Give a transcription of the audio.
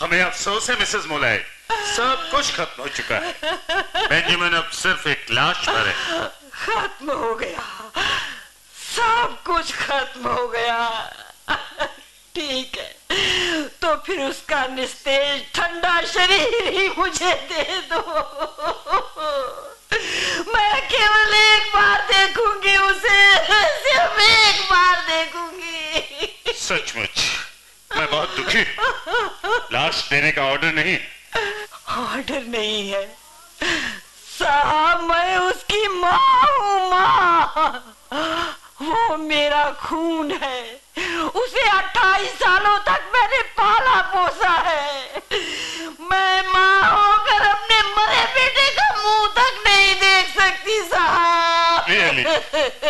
हमें अफसोस है मिसेस मोलाई, सब कुछ खत्म हो चुका है। बेंजामिन अब सिर्फ एक लाश पर है। खत्म हो गया, सब कुछ खत्म हो गया। ठीक है, तो फिर उसका निस्तेज ठंडा शरीर ही मुझे दे दो। मैं केवल एक बार देखूंगी उसे, सिर्फ एक बार देखूंगी। सचमुच मैं बहुत दुखी। लाश देने का ऑर्डर नहीं। ऑर्डर नहीं है साहब, मैं उसकी माँ हूँ। माँ, वो मेरा खून है। उसे 28 सालों तक मैंने पाला पोसा है। मैं माँ होकर अपने मरे बेटे का मुंह तक नहीं देख सकती साहब। Really?